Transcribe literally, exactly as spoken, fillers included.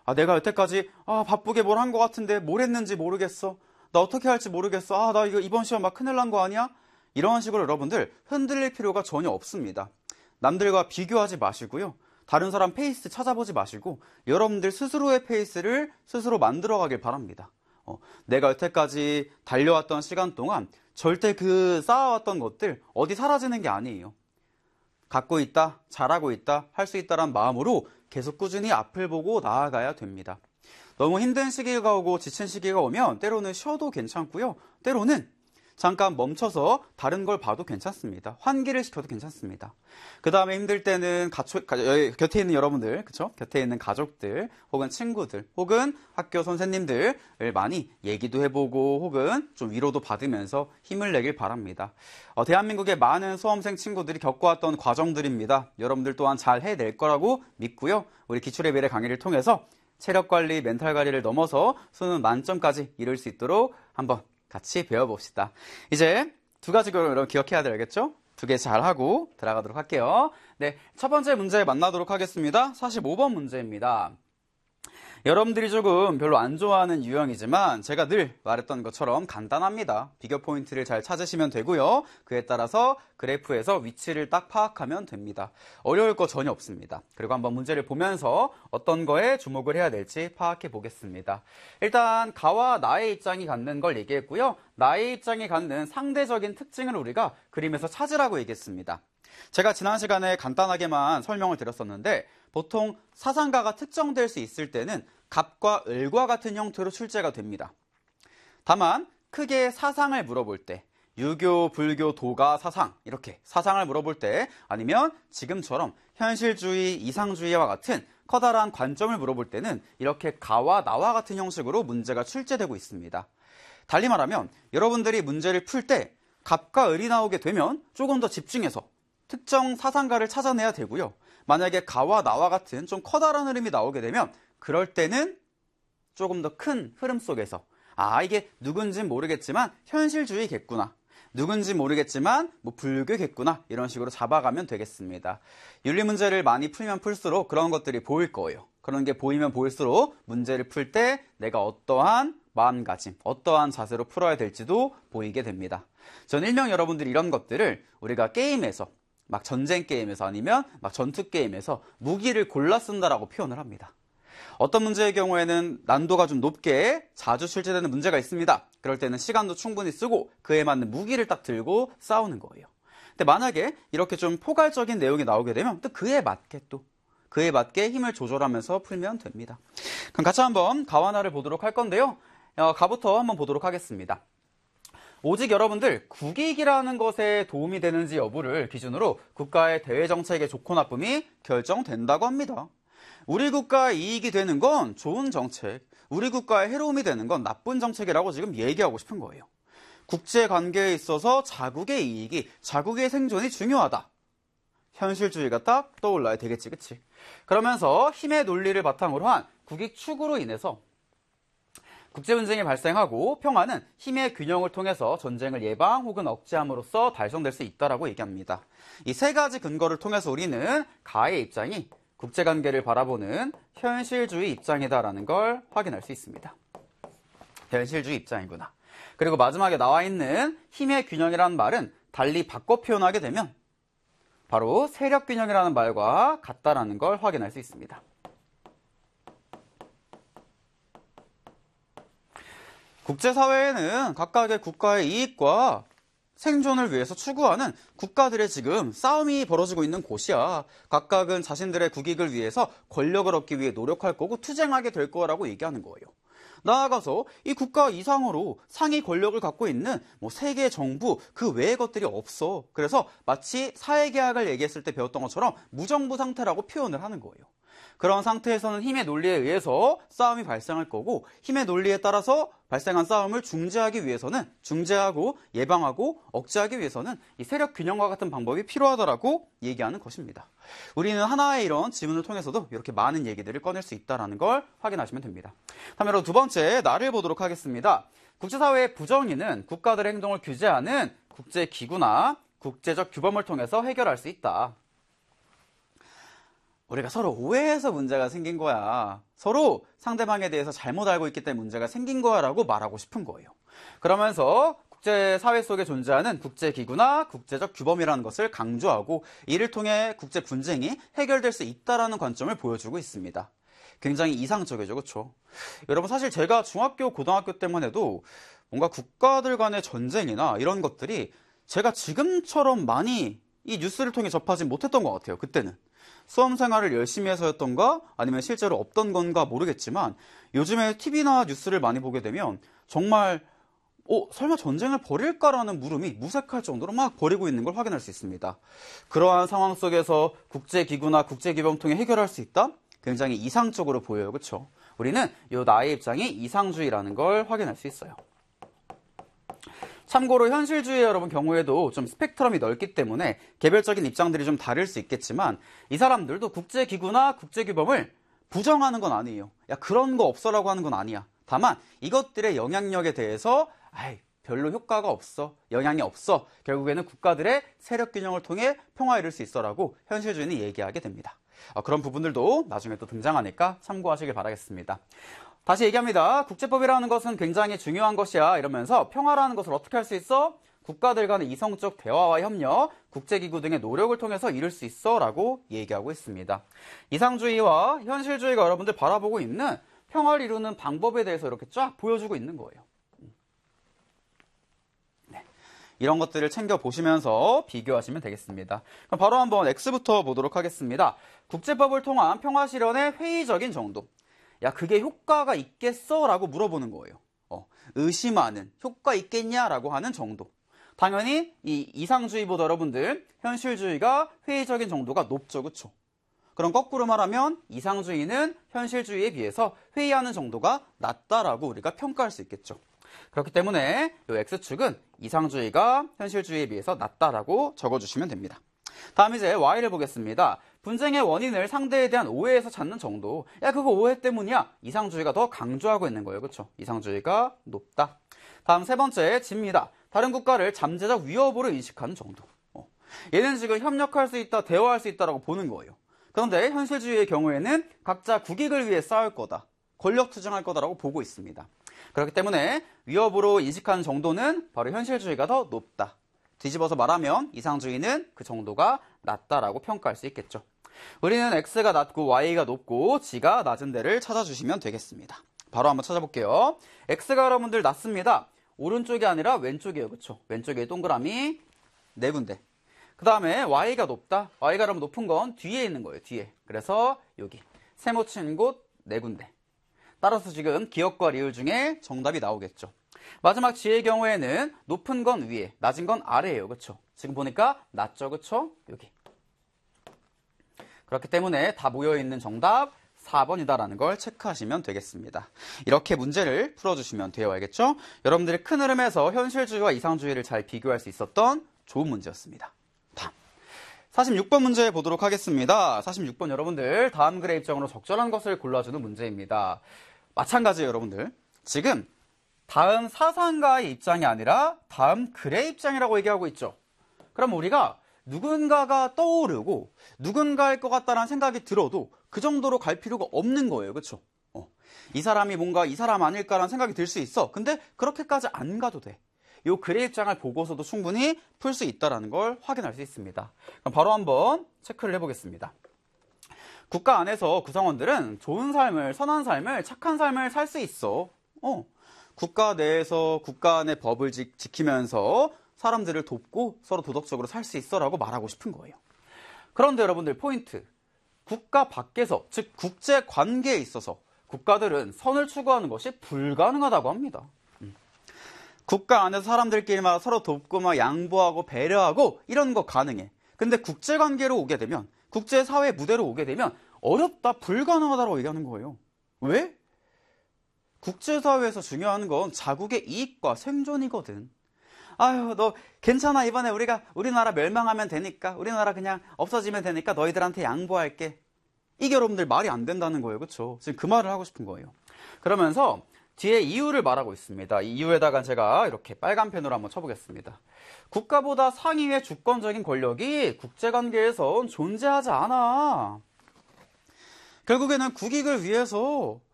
아, 내가 여태까지 아, 바쁘게 뭘 한 것 같은데 뭘 했는지 모르겠어. 나 어떻게 할지 모르겠어. 아, 나 이거 이번 시험 막 큰일 난 거 아니야? 이런 식으로 여러분들 흔들릴 필요가 전혀 없습니다. 남들과 비교하지 마시고요. 다른 사람 페이스 찾아보지 마시고 여러분들 스스로의 페이스를 스스로 만들어가길 바랍니다. 어, 내가 여태까지 달려왔던 시간 동안 절대 그 쌓아왔던 것들 어디 사라지는 게 아니에요. 갖고 있다, 잘하고 있다, 할 수 있다란 마음으로 계속 꾸준히 앞을 보고 나아가야 됩니다. 너무 힘든 시기가 오고 지친 시기가 오면 때로는 쉬어도 괜찮고요. 때로는 잠깐 멈춰서 다른 걸 봐도 괜찮습니다. 환기를 시켜도 괜찮습니다. 그 다음에 힘들 때는 가초, 가, 곁에 있는 여러분들, 그쵸? 곁에 있는 가족들, 혹은 친구들, 혹은 학교 선생님들을 많이 얘기도 해보고, 혹은 좀 위로도 받으면서 힘을 내길 바랍니다. 어, 대한민국의 많은 수험생 친구들이 겪어왔던 과정들입니다. 여러분들 또한 잘 해낼 거라고 믿고요. 우리 기출의 미래 강의를 통해서 체력관리, 멘탈관리를 넘어서 수능 만점까지 이룰 수 있도록 한번 같이 배워봅시다. 이제 두 가지 걸 여러분 기억해야 되겠죠? 두 개 잘하고 들어가도록 할게요. 네, 첫 번째 문제 만나도록 하겠습니다. 사십오 번 문제입니다. 여러분들이 조금 별로 안 좋아하는 유형이지만 제가 늘 말했던 것처럼 간단합니다. 비교 포인트를 잘 찾으시면 되고요. 그에 따라서 그래프에서 위치를 딱 파악하면 됩니다. 어려울 거 전혀 없습니다. 그리고 한번 문제를 보면서 어떤 거에 주목을 해야 될지 파악해 보겠습니다. 일단 가와 나의 입장이 갖는 걸 얘기했고요. 나의 입장이 갖는 상대적인 특징을 우리가 그림에서 찾으라고 얘기했습니다. 제가 지난 시간에 간단하게만 설명을 드렸었는데 보통 사상가가 특정될 수 있을 때는 갑과 을과 같은 형태로 출제가 됩니다. 다만 크게 사상을 물어볼 때 유교, 불교, 도가, 사상 이렇게 사상을 물어볼 때 아니면 지금처럼 현실주의, 이상주의와 같은 커다란 관점을 물어볼 때는 이렇게 가와 나와 같은 형식으로 문제가 출제되고 있습니다. 달리 말하면 여러분들이 문제를 풀 때 갑과 을이 나오게 되면 조금 더 집중해서 특정 사상가를 찾아내야 되고요. 만약에 가와 나와 같은 좀 커다란 흐름이 나오게 되면 그럴 때는 조금 더 큰 흐름 속에서 아 이게 누군진 모르겠지만 현실주의겠구나. 누군지 모르겠지만 뭐 불교겠구나. 이런 식으로 잡아가면 되겠습니다. 윤리 문제를 많이 풀면 풀수록 그런 것들이 보일 거예요. 그런 게 보이면 보일수록 문제를 풀 때 내가 어떠한 마음가짐, 어떠한 자세로 풀어야 될지도 보이게 됩니다. 전 일명 여러분들이 이런 것들을 우리가 게임에서 막 전쟁 게임에서 아니면 막 전투 게임에서 무기를 골라 쓴다라고 표현을 합니다. 어떤 문제의 경우에는 난도가 좀 높게 자주 출제되는 문제가 있습니다. 그럴 때는 시간도 충분히 쓰고 그에 맞는 무기를 딱 들고 싸우는 거예요. 근데 만약에 이렇게 좀 포괄적인 내용이 나오게 되면 또 그에 맞게 또 그에 맞게 힘을 조절하면서 풀면 됩니다. 그럼 같이 한번 가와나를 보도록 할 건데요. 어, 가부터 한번 보도록 하겠습니다. 오직 여러분들 국익이라는 것에 도움이 되는지 여부를 기준으로 국가의 대외정책의 좋고 나쁨이 결정된다고 합니다. 우리 국가의 이익이 되는 건 좋은 정책, 우리 국가의 해로움이 되는 건 나쁜 정책이라고 지금 얘기하고 싶은 거예요. 국제관계에 있어서 자국의 이익이, 자국의 생존이 중요하다. 현실주의가 딱 떠올라야 되겠지, 그치? 그러면서 힘의 논리를 바탕으로 한 국익 추구로 인해서 국제분쟁이 발생하고 평화는 힘의 균형을 통해서 전쟁을 예방 혹은 억제함으로써 달성될 수 있다고 얘기합니다. 이 세 가지 근거를 통해서 우리는 가의 입장이 국제관계를 바라보는 현실주의 입장이다라는 걸 확인할 수 있습니다. 현실주의 입장이구나. 그리고 마지막에 나와 있는 힘의 균형이라는 말은 달리 바꿔 표현하게 되면 바로 세력균형이라는 말과 같다라는 걸 확인할 수 있습니다. 국제사회에는 각각의 국가의 이익과 생존을 위해서 추구하는 국가들의 지금 싸움이 벌어지고 있는 곳이야. 각각은 자신들의 국익을 위해서 권력을 얻기 위해 노력할 거고 투쟁하게 될 거라고 얘기하는 거예요. 나아가서 이 국가 이상으로 상위 권력을 갖고 있는 뭐 세계 정부 그 외의 것들이 없어. 그래서 마치 사회계약을 얘기했을 때 배웠던 것처럼 무정부 상태라고 표현을 하는 거예요. 그런 상태에서는 힘의 논리에 의해서 싸움이 발생할 거고 힘의 논리에 따라서 발생한 싸움을 중재하기 위해서는 중재하고 예방하고 억제하기 위해서는 이 세력 균형과 같은 방법이 필요하다라고 얘기하는 것입니다. 우리는 하나의 이런 지문을 통해서도 이렇게 많은 얘기들을 꺼낼 수 있다는 걸 확인하시면 됩니다. 다음 여러분 두 번째 나를 보도록 하겠습니다. 국제사회의 부정의는 국가들의 행동을 규제하는 국제기구나 국제적 규범을 통해서 해결할 수 있다. 우리가 서로 오해해서 문제가 생긴 거야. 서로 상대방에 대해서 잘못 알고 있기 때문에 문제가 생긴 거야 라고 말하고 싶은 거예요. 그러면서 국제사회 속에 존재하는 국제기구나 국제적 규범이라는 것을 강조하고 이를 통해 국제 분쟁이 해결될 수 있다는 관점을 보여주고 있습니다. 굉장히 이상적이죠, 그렇죠? 여러분, 사실 제가 중학교, 고등학교 때만 해도 뭔가 국가들 간의 전쟁이나 이런 것들이 제가 지금처럼 많이 이 뉴스를 통해 접하지 못했던 것 같아요. 그때는 수험 생활을 열심히 해서였던가 아니면 실제로 없던 건가 모르겠지만 요즘에 티비나 뉴스를 많이 보게 되면 정말 어, 설마 전쟁을 벌일까라는 물음이 무색할 정도로 막 벌이고 있는 걸 확인할 수 있습니다. 그러한 상황 속에서 국제기구나 국제규범 통해 해결할 수 있다? 굉장히 이상적으로 보여요. 그렇죠? 우리는 이 나의 입장이 이상주의라는 걸 확인할 수 있어요. 참고로 현실주의 여러분 경우에도 좀 스펙트럼이 넓기 때문에 개별적인 입장들이 좀 다를 수 있겠지만 이 사람들도 국제기구나 국제규범을 부정하는 건 아니에요. 야, 그런 거 없어라고 하는 건 아니야. 다만 이것들의 영향력에 대해서 아이, 별로 효과가 없어, 영향이 없어, 결국에는 국가들의 세력 균형을 통해 평화에 이를 수 있어라고 현실주의는 얘기하게 됩니다. 어, 그런 부분들도 나중에 또 등장하니까 참고하시길 바라겠습니다. 다시 얘기합니다. 국제법이라는 것은 굉장히 중요한 것이야 이러면서 평화라는 것을 어떻게 할 수 있어? 국가들 간의 이성적 대화와 협력, 국제기구 등의 노력을 통해서 이룰 수 있어 라고 얘기하고 있습니다. 이상주의와 현실주의가 여러분들 바라보고 있는 평화를 이루는 방법에 대해서 이렇게 쫙 보여주고 있는 거예요. 네. 이런 것들을 챙겨보시면서 비교하시면 되겠습니다. 그럼 바로 한번 X부터 보도록 하겠습니다. 국제법을 통한 평화 실현의 회의적인 정도. 야, 그게 효과가 있겠어? 라고 물어보는 거예요. 어, 의심하는, 효과 있겠냐라고 하는 정도. 당연히 이 이상주의보다 여러분들 현실주의가 회의적인 정도가 높죠. 그쵸? 그럼 거꾸로 말하면 이상주의는 현실주의에 비해서 회의하는 정도가 낮다라고 우리가 평가할 수 있겠죠. 그렇기 때문에 이 X축은 이상주의가 현실주의에 비해서 낮다라고 적어주시면 됩니다. 다음 이제 Y를 보겠습니다. 분쟁의 원인을 상대에 대한 오해에서 찾는 정도. 야, 그거 오해 때문이야. 이상주의가 더 강조하고 있는 거예요. 그렇죠? 이상주의가 높다. 다음 세 번째 G입니다. 다른 국가를 잠재적 위협으로 인식하는 정도. 어. 얘는 지금 협력할 수 있다, 대화할 수 있다라고 보는 거예요. 그런데 현실주의의 경우에는 각자 국익을 위해 싸울 거다, 권력 투쟁할 거다라고 보고 있습니다. 그렇기 때문에 위협으로 인식하는 정도는 바로 현실주의가 더 높다. 뒤집어서 말하면 이상주의는 그 정도가 낮다라고 평가할 수 있겠죠. 우리는 X가 낮고 Y가 높고 G가 낮은 데를 찾아주시면 되겠습니다. 바로 한번 찾아볼게요. X가 여러분들 낮습니다. 오른쪽이 아니라 왼쪽이에요. 그렇죠? 왼쪽에 동그라미 네 군데. 그 다음에 Y가 높다. Y가 여러분 높은 건 뒤에 있는 거예요. 뒤에. 그래서 여기 세모친 곳 네 군데. 따라서 지금 기억과 리을 중에 정답이 나오겠죠. 마지막 G의 경우에는 높은 건 위에, 낮은 건 아래예요. 그렇죠? 지금 보니까 낮죠. 그렇죠? 여기. 그렇기 때문에 다 모여있는 정답 사 번이다라는 걸 체크하시면 되겠습니다. 이렇게 문제를 풀어주시면 돼요. 알겠죠? 여러분들이 큰 흐름에서 현실주의와 이상주의를 잘 비교할 수 있었던 좋은 문제였습니다. 다음. 사십육 번 문제 보도록 하겠습니다. 사십육 번 여러분들 다음 글의 입장으로 적절한 것을 골라주는 문제입니다. 마찬가지예요. 여러분들. 지금 다음 사상가의 입장이 아니라 다음 글의 입장이라고 얘기하고 있죠. 그럼 우리가 누군가가 떠오르고 누군가일 것 같다는 생각이 들어도 그 정도로 갈 필요가 없는 거예요. 그렇죠? 어. 이 사람이 뭔가 이 사람 아닐까라는 생각이 들 수 있어. 근데 그렇게까지 안 가도 돼. 이 글의 입장을 보고서도 충분히 풀 수 있다는 걸 확인할 수 있습니다. 그럼 바로 한번 체크를 해보겠습니다. 국가 안에서 구성원들은 좋은 삶을, 선한 삶을, 착한 삶을 살 수 있어. 어. 국가 내에서 국가 안의 법을 지, 지키면서 사람들을 돕고 서로 도덕적으로 살 수 있어라고 말하고 싶은 거예요. 그런데 여러분들 포인트. 국가 밖에서, 즉 국제 관계에 있어서 국가들은 선을 추구하는 것이 불가능하다고 합니다. 음. 국가 안에서 사람들끼리만 서로 돕고 막 양보하고 배려하고 이런 거 가능해. 근데 국제 관계로 오게 되면, 국제사회 무대로 오게 되면 어렵다, 불가능하다고 얘기하는 거예요. 왜? 국제사회에서 중요한 건 자국의 이익과 생존이거든. 아유, 너 괜찮아. 이번에 우리가 우리나라 멸망하면 되니까, 우리나라 그냥 없어지면 되니까 너희들한테 양보할게. 이게 여러분들 말이 안 된다는 거예요. 그렇죠? 지금 그 말을 하고 싶은 거예요. 그러면서 뒤에 이유를 말하고 있습니다. 이 이유에다가 제가 이렇게 빨간 펜으로 한번 쳐보겠습니다. 국가보다 상위의 주권적인 권력이 국제관계에선 존재하지 않아. 결국에는 국익을 위해서